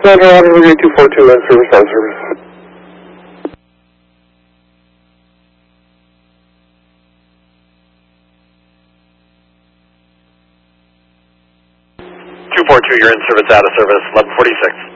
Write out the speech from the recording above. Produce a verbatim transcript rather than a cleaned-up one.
Roger, Roger, two four two, in service, out of service. two four two, you're in service, out of service, eleven forty-six.